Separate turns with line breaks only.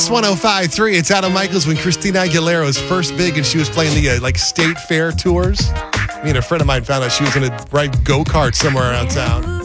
Hits 105.3. It's Adam Michaels when Christina Aguilera was first big and she was playing the state fair tours. Me and a friend of mine found out she was going to ride go-karts somewhere around town.